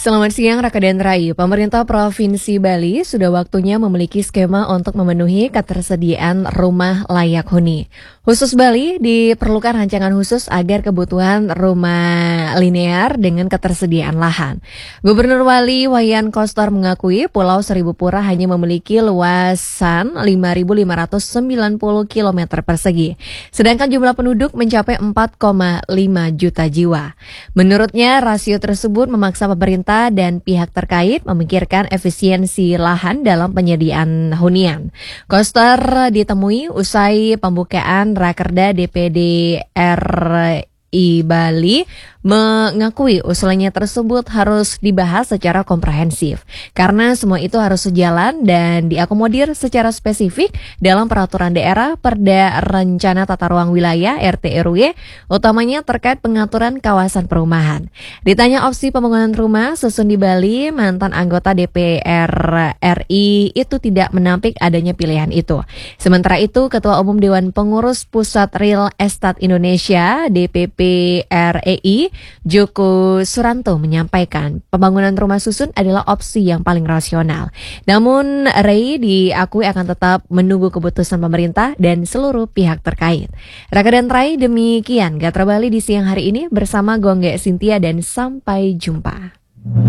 Selamat siang Raka dan Rai. Pemerintah Provinsi Bali sudah waktunya memiliki skema untuk memenuhi ketersediaan rumah layak huni. Khusus Bali diperlukan rancangan khusus agar kebutuhan rumah linear dengan ketersediaan lahan. Gubernur Bali Wayan Koster mengakui Pulau Seribu Pura hanya memiliki luasan 5.590 km persegi, sedangkan jumlah penduduk mencapai 4,5 juta jiwa. Menurutnya, rasio tersebut memaksa pemerintah dan pihak terkait memikirkan efisiensi lahan dalam penyediaan hunian. Koster ditemui usai pembukaan Rakerda DPD RI Bali mengakui usulannya tersebut harus dibahas secara komprehensif karena semua itu harus sejalan dan diakomodir secara spesifik dalam peraturan daerah, Perda Rencana Tata Ruang Wilayah RT RW, utamanya terkait pengaturan kawasan perumahan. Ditanya opsi pembangunan rumah susun di Bali, mantan anggota DPR RI itu tidak menampik adanya pilihan itu. Sementara itu, Ketua Umum Dewan Pengurus Pusat Real Estate Indonesia DPP REI Joko Suranto menyampaikan pembangunan rumah susun adalah opsi yang paling rasional. Namun Rei diakui akan tetap menunggu keputusan pemerintah dan seluruh pihak terkait. Raka dan Rai, demikian Gatra Bali di siang hari ini bersama Gongge Cynthia dan sampai jumpa.